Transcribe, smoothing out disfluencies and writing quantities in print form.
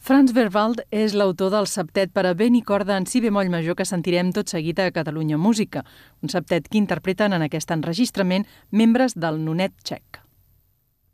Franz Berwald és l'autor del septet per a vent i corda en si bemoll major que sentirem tot seguit a Catalunya Música, un septet que interpreten en aquest enregistrament membres del Nonet Txec.